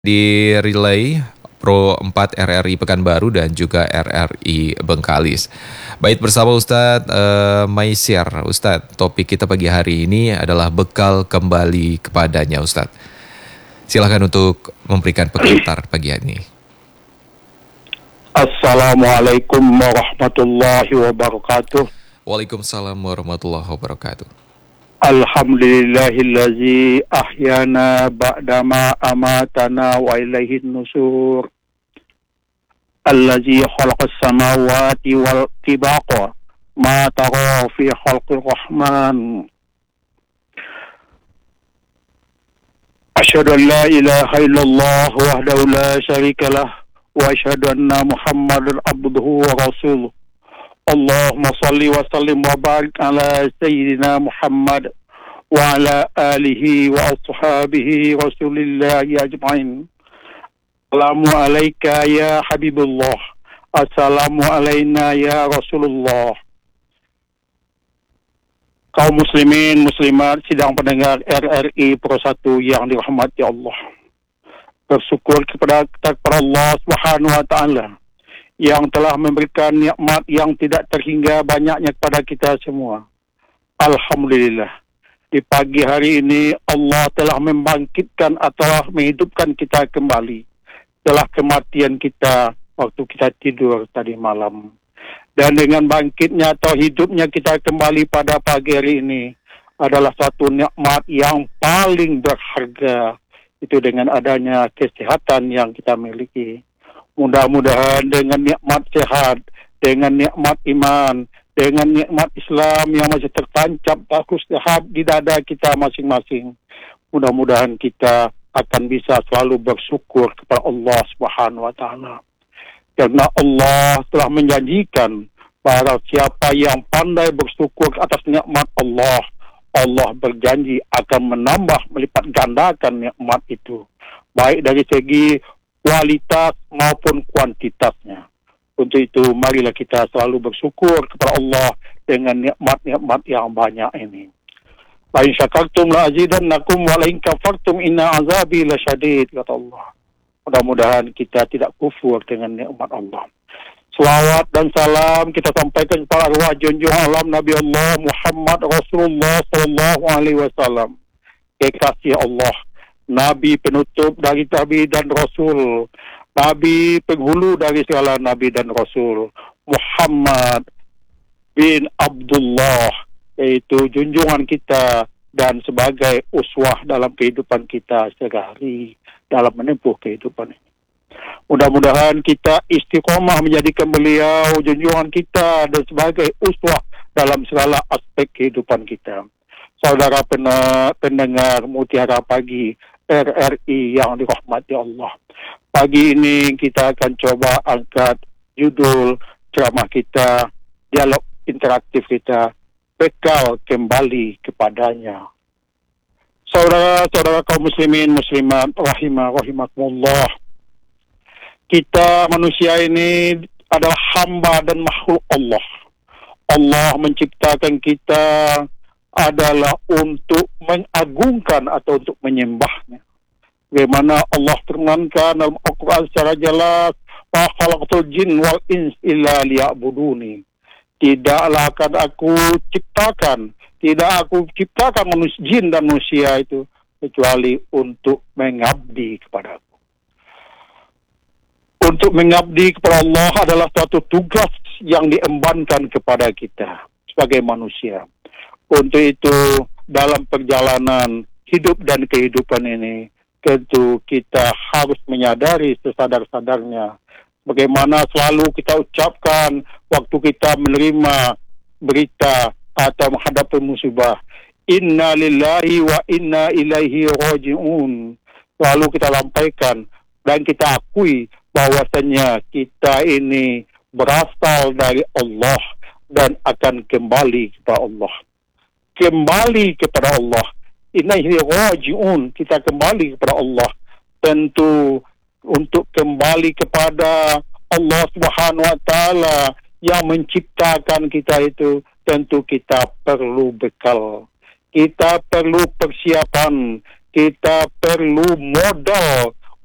di relay Pro 4 RRI Pekanbaru dan juga RRI Bengkalis. Baik, bersama Ustadz Maisir. Ustadz, topik kita pagi hari ini adalah bekal kembali kepadanya, Ustadz. Silakan untuk memberikan pengantar pagi hari ini. Assalamualaikum warahmatullahi wabarakatuh. Waalaikumsalam warahmatullahi wabarakatuh. Alhamdulillahillazi ahyana ba'dama amatana wa ilaihin nusur. Allazi khalaqas samawati wal tibaqa ma tara fi khalqir rahman. Asyhadu an la ilaha illallah wahdahu la syarikalah wa asyhadu anna Muhammadan abduhu wa rasuluh. Allahumma salli wa sallim wa barik ala Sayyidina Muhammad wa ala alihi wa ashabihi rasulillahi ajma'in. Assalamu alayka ya Habibullah. Assalamu alayna ya Rasulullah. Kaum muslimin, muslimat, sidang pendengar RRI Pro 1 yang dirahmati Allah. Bersyukur kepada Allah Subhanahu wa taala yang telah memberikan nikmat yang tidak terhingga banyaknya kepada kita semua. Alhamdulillah. Di pagi hari ini Allah telah membangkitkan atau menghidupkan kita kembali setelah kematian kita waktu kita tidur tadi malam. Dan dengan bangkitnya atau hidupnya kita kembali pada pagi hari ini adalah satu nikmat yang paling berharga. Itu dengan adanya kesehatan yang kita miliki. Mudah-mudahan dengan nikmat sehat, dengan nikmat iman, dengan nikmat Islam yang masih tertancap bagus di dada kita masing-masing, mudah-mudahan kita akan bisa selalu bersyukur kepada Allah Subhanahu wa taala. Karena Allah telah menjanjikan para siapa yang pandai bersyukur atas nikmat Allah, Allah berjanji akan menambah melipat gandakan nikmat itu, baik dari segi kualitas maupun kuantitasnya. Untuk itu, marilah kita selalu bersyukur kepada Allah dengan nikmat-nikmat yang banyak ini. La in syakartum la azidannakum wa la in kafartum inna azabi lasyadid, kata Allah. Mudah-mudahan kita tidak kufur dengan nikmat Allah. Selawat dan salam kita sampaikan kepada arwah junjungan alam Nabi Allah Muhammad Rasulullah sallallahu alaihi wasallam. Kekasih Allah, Nabi penutup dari Nabi dan Rasul, Nabi penghulu dari segala Nabi dan Rasul, Muhammad bin Abdullah, yaitu junjungan kita dan sebagai uswah dalam kehidupan kita sehari-hari dalam menempuh kehidupan ini. Mudah-mudahan kita istiqomah menjadikan beliau junjungan kita dan sebagai uswah dalam segala aspek kehidupan kita. Saudara pendengar Mutiara Pagi RRI yang dirahmati Allah. Pagi ini kita akan coba angkat judul ceramah kita, dialog interaktif kita, bekal kembali kepadanya. Saudara-saudara kaum muslimin, muslimat, rahimakumullah. Kita manusia ini adalah hamba dan makhluk Allah. Allah menciptakan kita adalah untuk mengagungkan atau untuk menyembahnya. Bagaimana Allah firmankan dalam Al-Quran secara jelas, "Wa khalaqtul jin wal ins illa liya'buduni." Tidaklah akan aku ciptakan manusia, jin dan manusia itu kecuali untuk mengabdi kepadaku. Untuk mengabdi kepada Allah adalah suatu tugas yang diembankan kepada kita sebagai manusia. Untuk itu, dalam perjalanan hidup dan kehidupan ini, tentu kita harus menyadari sesadar-sadarnya bagaimana selalu kita ucapkan waktu kita menerima berita atau menghadapi musibah, inna lillahi wa inna ilaihi raji'un. Lalu kita lampaikan dan kita akui bahwasanya kita ini berasal dari Allah dan akan kembali kepada Allah. Kembali kepada Allah. Ilaihi raji'un, kita kembali kepada Allah. Tentu untuk kembali kepada Allah Subhanahu wa taala yang menciptakan kita itu, tentu kita perlu bekal. Kita perlu persiapan, kita perlu modal